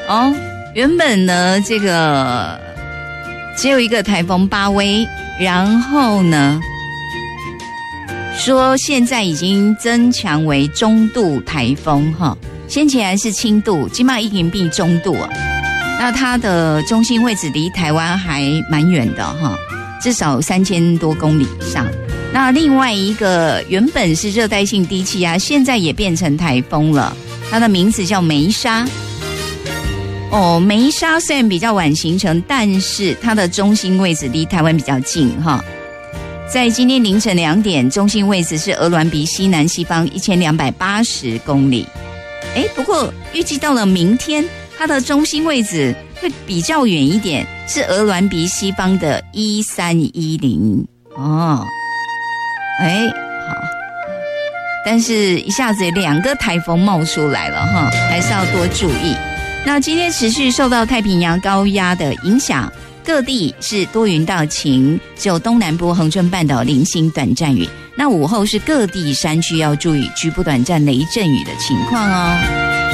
哦，原本呢这个只有一个台风巴威，然后呢说现在已经增强为中度台风哈，先前是轻度，今嘛已经变中度啊。那它的中心位置离台湾还蛮远的哈，至少3000多公里以上。那另外一个原本是热带性低气压，现在也变成台风了，它的名字叫梅沙。哦，梅沙虽然比较晚形成，但是它的中心位置离台湾比较近哈。在今天凌晨2点，中心位置是鹅銮鼻西南西方1280公里。不过预计到了明天，它的中心位置会比较远一点，是鹅銮鼻西方的1310哦。好，但是一下子2个台风冒出来了哈，还是要多注意。那今天持续受到太平洋高压的影响，各地是多云到晴，只有东南部恒春半岛零星短暂雨。那午后是各地山区要注意局部短暂雷阵雨的情况哦。